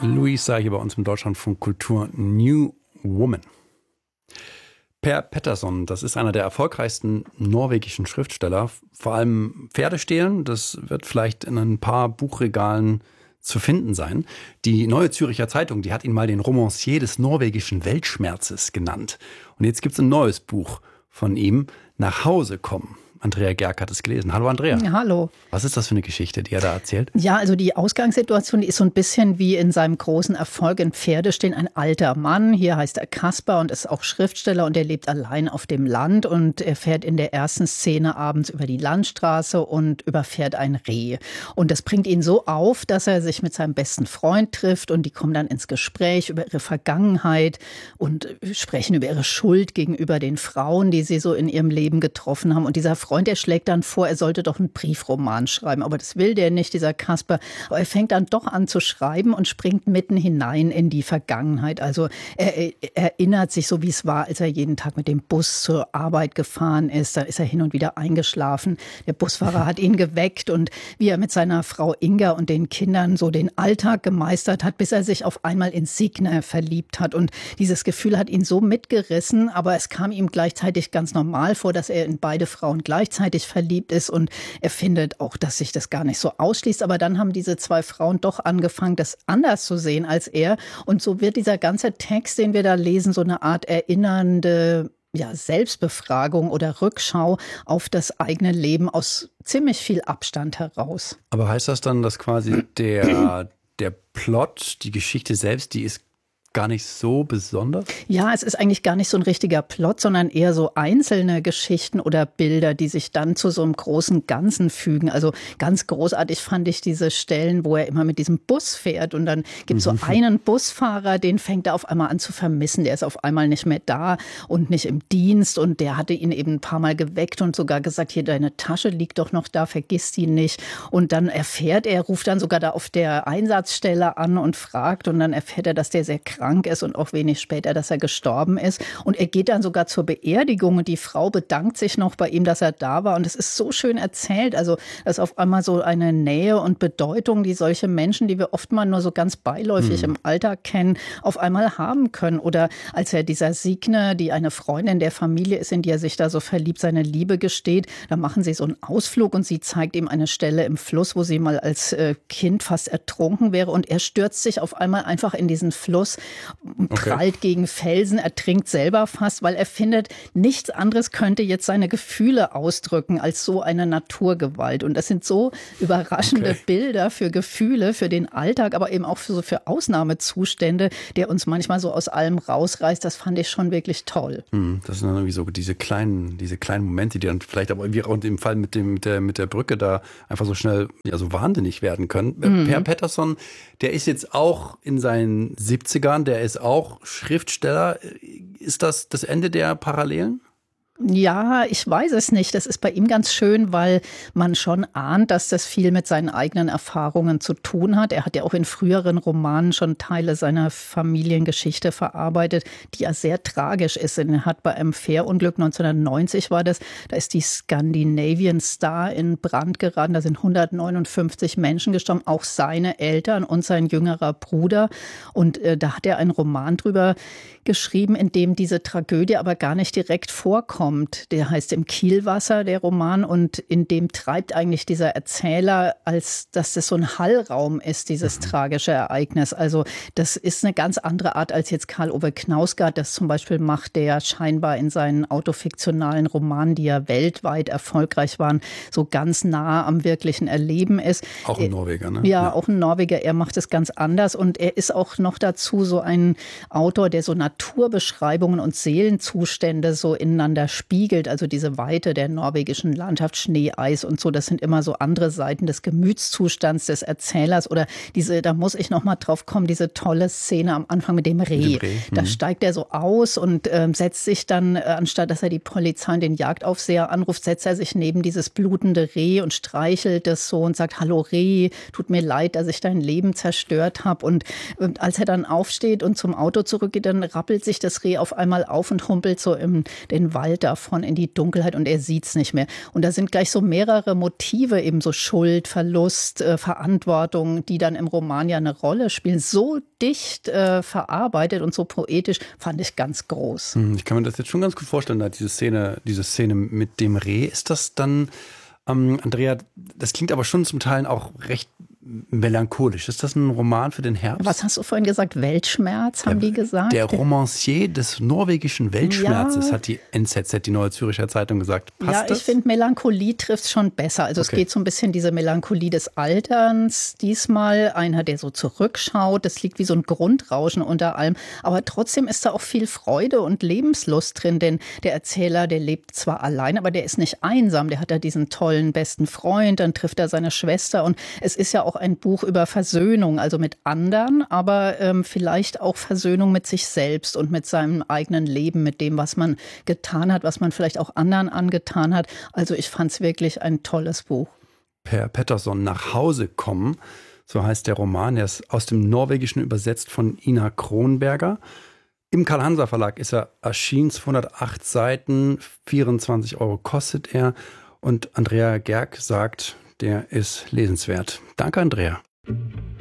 Luisa hier bei uns im Deutschlandfunk Kultur New Woman. Per Pettersson, das ist einer der erfolgreichsten norwegischen Schriftsteller. Vor allem Pferde stehlen, das wird vielleicht in ein paar Buchregalen zu finden sein. Die Neue Zürcher Zeitung, die hat ihn mal den Romancier des norwegischen Weltschmerzes genannt. Und jetzt gibt es ein neues Buch von ihm, Nach Hause kommen. Andrea Gerg hat es gelesen. Hallo Andrea. Ja, hallo. Was ist das für eine Geschichte, die er da erzählt? Ja, also die Ausgangssituation die ist so ein bisschen wie in seinem großen Erfolg in Pferde stehen. Ein alter Mann, hier heißt er Kaspar und ist auch Schriftsteller und er lebt allein auf dem Land und er fährt in der ersten Szene abends über die Landstraße und überfährt ein Reh. Und das bringt ihn so auf, dass er sich mit seinem besten Freund trifft und die kommen dann ins Gespräch über ihre Vergangenheit und sprechen über ihre Schuld gegenüber den Frauen, die sie so in ihrem Leben getroffen haben. Und dieser Freund, der schlägt dann vor, er sollte doch einen Briefroman schreiben. Aber das will der nicht, dieser Kaspar. Aber er fängt dann doch an zu schreiben und springt mitten hinein in die Vergangenheit. Also er erinnert sich so, wie es war, als er jeden Tag mit dem Bus zur Arbeit gefahren ist. Da ist er hin und wieder eingeschlafen. Der Busfahrer hat ihn geweckt und wie er mit seiner Frau Inga und den Kindern so den Alltag gemeistert hat, bis er sich auf einmal in Signe verliebt hat. Und dieses Gefühl hat ihn so mitgerissen, aber es kam ihm gleichzeitig ganz normal vor, dass er in beide Frauen gleichzeitig verliebt ist und er findet auch, dass sich das gar nicht so ausschließt. Aber dann haben diese zwei Frauen doch angefangen, das anders zu sehen als er. Und so wird dieser ganze Text, den wir da lesen, so eine Art erinnernde Selbstbefragung oder Rückschau auf das eigene Leben aus ziemlich viel Abstand heraus. Aber heißt das dann, dass quasi der Plot, die Geschichte selbst, die ist gar nicht so besonders? Ja, es ist eigentlich gar nicht so ein richtiger Plot, sondern eher so einzelne Geschichten oder Bilder, die sich dann zu so einem großen Ganzen fügen. Also ganz großartig fand ich diese Stellen, wo er immer mit diesem Bus fährt und dann gibt es so einen Busfahrer, den fängt er auf einmal an zu vermissen. Der ist auf einmal nicht mehr da und nicht im Dienst und der hatte ihn eben ein paar Mal geweckt und sogar gesagt, hier, deine Tasche liegt doch noch da, vergiss die nicht. Und dann ruft dann sogar da auf der Einsatzstelle an und fragt und dann erfährt er, dass der sehr krank ist und auch wenig später, dass er gestorben ist. Und er geht dann sogar zur Beerdigung und die Frau bedankt sich noch bei ihm, dass er da war. Und es ist so schön erzählt. Also das ist auf einmal so eine Nähe und Bedeutung, die solche Menschen, die wir oft mal nur so ganz beiläufig im Alltag kennen, auf einmal haben können. Oder als er dieser Signe, die eine Freundin der Familie ist, in die er sich da so verliebt, seine Liebe gesteht, da machen sie so einen Ausflug und sie zeigt ihm eine Stelle im Fluss, wo sie mal als Kind fast ertrunken wäre. Und er stürzt sich auf einmal einfach in diesen Fluss, prallt gegen Felsen, ertrinkt selber fast, weil er findet, nichts anderes könnte jetzt seine Gefühle ausdrücken als so eine Naturgewalt. Und das sind so überraschende Bilder für Gefühle, für den Alltag, aber eben auch für Ausnahmezustände, der uns manchmal so aus allem rausreißt. Das fand ich schon wirklich toll. Das sind dann irgendwie so diese kleinen Momente, die dann vielleicht aber irgendwie auch im Fall mit der Brücke da einfach so schnell so wahnsinnig werden können. Per Pettersson, der ist jetzt auch in seinen 70ern, der ist auch Schriftsteller. Ist das das Ende der Parallelen? Ja, ich weiß es nicht. Das ist bei ihm ganz schön, weil man schon ahnt, dass das viel mit seinen eigenen Erfahrungen zu tun hat. Er hat ja auch in früheren Romanen schon Teile seiner Familiengeschichte verarbeitet, die ja sehr tragisch ist. Er hat bei einem Fährunglück 1990 war das, da ist die Scandinavian Star in Brand geraten. Da sind 159 Menschen gestorben, auch seine Eltern und sein jüngerer Bruder. Und da hat er einen Roman drüber geschrieben, in dem diese Tragödie aber gar nicht direkt vorkommt. Der heißt Im Kielwasser, der Roman, und in dem treibt eigentlich dieser Erzähler, als dass das so ein Hallraum ist, dieses tragische Ereignis. Also das ist eine ganz andere Art als jetzt Karl Ove Knausgard das zum Beispiel macht, der scheinbar in seinen autofiktionalen Romanen, die ja weltweit erfolgreich waren, so ganz nah am wirklichen Erleben ist. Auch ein Norweger, ne? Ja, auch ein Norweger. Er macht es ganz anders und er ist auch noch dazu so ein Autor, der so Naturbeschreibungen und Seelenzustände so ineinander spiegelt, also diese Weite der norwegischen Landschaft, Schnee, Eis und so, das sind immer so andere Seiten des Gemütszustands des Erzählers oder da muss ich noch mal drauf kommen, diese tolle Szene am Anfang mit dem Reh. Da steigt er so aus und setzt sich dann, anstatt dass er die Polizei und den Jagdaufseher anruft, setzt er sich neben dieses blutende Reh und streichelt es so und sagt, hallo Reh, tut mir leid, dass ich dein Leben zerstört habe. Und als er dann aufsteht und zum Auto zurückgeht, dann rappelt sich das Reh auf einmal auf und humpelt so in den Wald flieht davon in die Dunkelheit und er sieht es nicht mehr. Und da sind gleich so mehrere Motive, eben so Schuld, Verlust, Verantwortung, die dann im Roman ja eine Rolle spielen. So dicht verarbeitet und so poetisch, fand ich ganz groß. Ich kann mir das jetzt schon ganz gut vorstellen, da diese Szene mit dem Reh. Ist das dann, Andrea, das klingt aber schon zum Teil auch recht melancholisch. Ist das ein Roman für den Herbst? Was hast du vorhin gesagt? Weltschmerz, haben die gesagt? Der Romancier des norwegischen Weltschmerzes, hat die NZZ, die Neue Zürcher Zeitung, gesagt. Passt das? Ich finde, Melancholie trifft es schon besser. Also es geht so ein bisschen diese Melancholie des Alterns. Diesmal einer, der so zurückschaut. Das liegt wie so ein Grundrauschen unter allem. Aber trotzdem ist da auch viel Freude und Lebenslust drin. Denn der Erzähler, der lebt zwar allein, aber der ist nicht einsam. Der hat da diesen tollen besten Freund. Dann trifft er seine Schwester. Und es ist ja auch ein Buch über Versöhnung, also mit anderen, aber vielleicht auch Versöhnung mit sich selbst und mit seinem eigenen Leben, mit dem, was man getan hat, was man vielleicht auch anderen angetan hat. Also ich fand es wirklich ein tolles Buch. Per Pettersson, nach Hause kommen, so heißt der Roman. Er ist aus dem Norwegischen übersetzt von Ina Kronberger. Im Karl-Hanser-Verlag ist er erschienen, 208 Seiten, 24 € kostet er. Und Andrea Gerg sagt, der ist lesenswert. Danke, Andrea.